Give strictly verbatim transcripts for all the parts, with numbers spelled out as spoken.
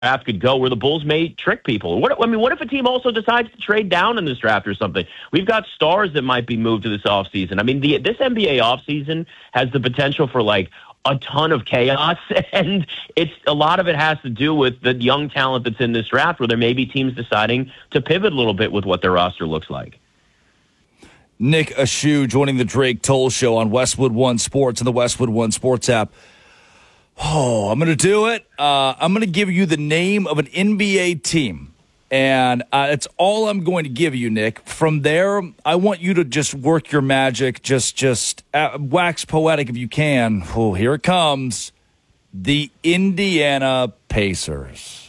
draft could go where the Bulls may trick people. What, I mean, what if a team also decides to trade down in this draft or something? We've got stars that might be moved to this offseason. I mean, the, this N B A offseason has the potential for, like, a ton of chaos, and it's a lot of it has to do with the young talent that's in this draft where there may be teams deciding to pivot a little bit with what their roster looks like. Nick Ashew joining the Drake Toll Show on Westwood One Sports and the Westwood One Sports app. Oh, I'm going to do it. Uh, I'm going to give you the name of an N B A team, and uh, that's all I'm going to give you, Nick. From there, I want you to just work your magic, just just uh, wax poetic if you can. Oh, here it comes. The Indiana Pacers.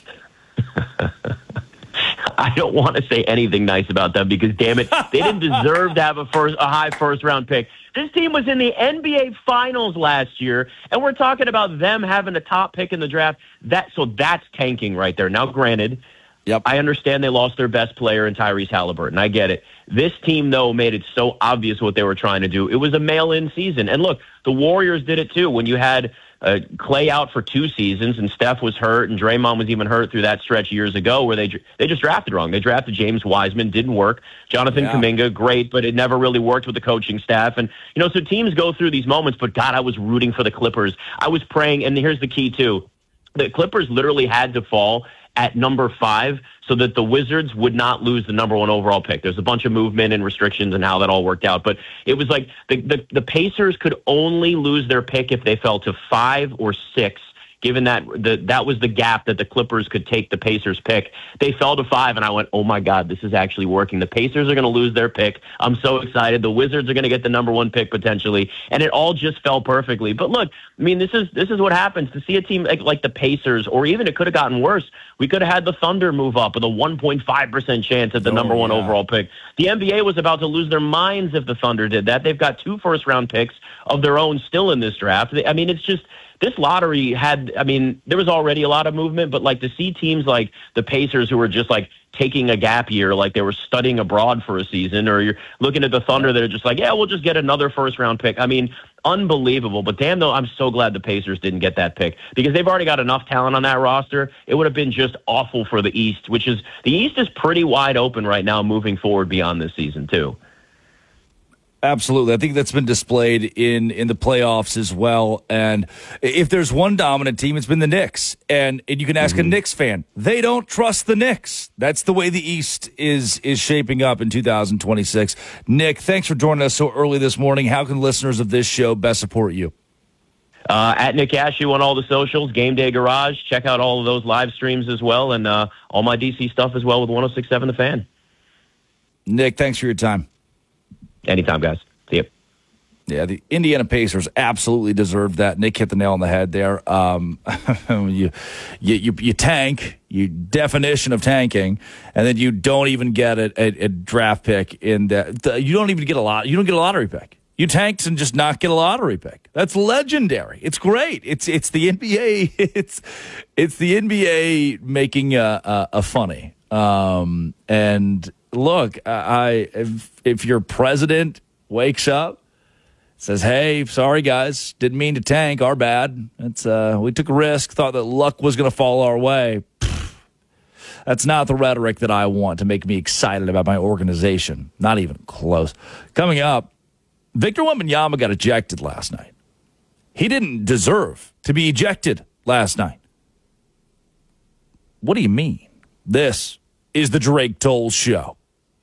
I don't want to say anything nice about them because, damn it, they didn't deserve to have a first, a high first-round pick. This team was in the N B A Finals last year, and we're talking about them having a top pick in the draft. That so that's tanking right there. Now, granted, yep. I understand they lost their best player in Tyrese Halliburton. I get it. This team, though, made it so obvious what they were trying to do. It was a mail-in season. And look, the Warriors did it too. When you had uh, Clay out for two seasons and Steph was hurt and Draymond was even hurt through that stretch years ago where they they just drafted wrong. They drafted James Wiseman, didn't work. Jonathan yeah. Kuminga, great, but it never really worked with the coaching staff. And, you know, so teams go through these moments, but, God, I was rooting for the Clippers. I was praying, and here's the key, too. The Clippers literally had to fall at number five so that the Wizards would not lose the number one overall pick. There's a bunch of movement and restrictions and how that all worked out. But it was like the, the, the Pacers could only lose their pick if they fell to five or six, given that the, that was the gap that the Clippers could take the Pacers pick. They fell to five, and I went, oh, my God, this is actually working. The Pacers are going to lose their pick. I'm so excited. The Wizards are going to get the number one pick potentially, and it all just fell perfectly. But look, I mean, this is this is what happens. To see a team like, like the Pacers, or even it could have gotten worse. We could have had the Thunder move up with a one point five percent chance at the oh, number one yeah. overall pick. The N B A was about to lose their minds if the Thunder did that. They've got two first-round picks of their own still in this draft. I mean, it's just... This lottery had, I mean, there was already a lot of movement, but like to see teams like the Pacers who were just like taking a gap year, like they were studying abroad for a season, or you're looking at the Thunder that are just like, yeah, we'll just get another first round pick. I mean, unbelievable. But damn, though, I'm so glad the Pacers didn't get that pick because they've already got enough talent on that roster. It would have been just awful for the East, which is the East is pretty wide open right now moving forward beyond this season, too. Absolutely. I think that's been displayed in, in the playoffs as well. And if there's one dominant team, it's been the Knicks. And, and you can ask mm-hmm. a Knicks fan. They don't trust the Knicks. That's the way the East is is shaping up in two thousand twenty-six. Nick, thanks for joining us so early this morning. How can listeners of this show best support you? Uh, at Nick Ashew on all the socials, Game Day Garage. Check out all of those live streams as well, and uh, all my D C stuff as well with one oh six point seven The Fan. Nick, thanks for your time. Anytime, guys. See you. Yeah, the Indiana Pacers absolutely deserved that. Nick hit the nail on the head there. Um, you, you, you, you tank, you definition of tanking, and then you don't even get a, a, a draft pick in that. The, you don't even get a lot. You don't get a lottery pick. You tanked and just not get a lottery pick. That's legendary. It's great. It's it's the N B A. It's it's the N B A making a, a, a funny. Um, and look, I if, if your president wakes up, says, "Hey, sorry guys, didn't mean to tank. Our bad. It's uh, we took a risk. Thought that luck was going to fall our way." Pfft, that's not the rhetoric that I want to make me excited about my organization. Not even close. Coming up, Victor Wembanyama got ejected last night. He didn't deserve to be ejected last night. What do you mean? This is the Drake Toll Show.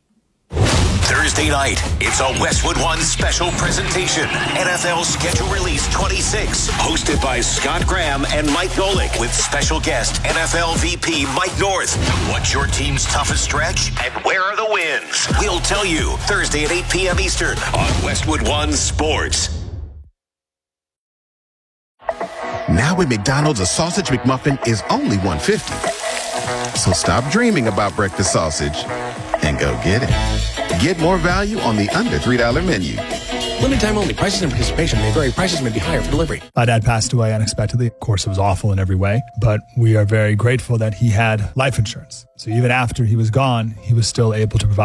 Thursday night, it's a Westwood One special presentation. N F L Schedule Release twenty-six, hosted by Scott Graham and Mike Golick, with special guest N F L V P Mike North. What's your team's toughest stretch, and where are the wins? We'll tell you Thursday at eight p.m. Eastern on Westwood One Sports. Now at McDonald's, a sausage McMuffin is only one dollar fifty. So stop dreaming about breakfast sausage and go get it. Get more value on the under three dollar menu. Limited time only. Prices and participation may vary. Prices may be higher for delivery. My dad passed away unexpectedly. Of course, it was awful in every way, but we are very grateful that he had life insurance. So even after he was gone, he was still able to provide